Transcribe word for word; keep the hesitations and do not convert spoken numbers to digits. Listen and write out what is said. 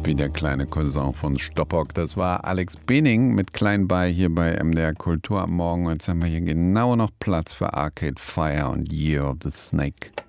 wie der kleine Cousin von Stoppock. Das war Alex Bening mit Klein bei hier bei M D R Kultur am Morgen. Jetzt haben wir hier genau noch Platz für Arcade Fire und Year of the Snake.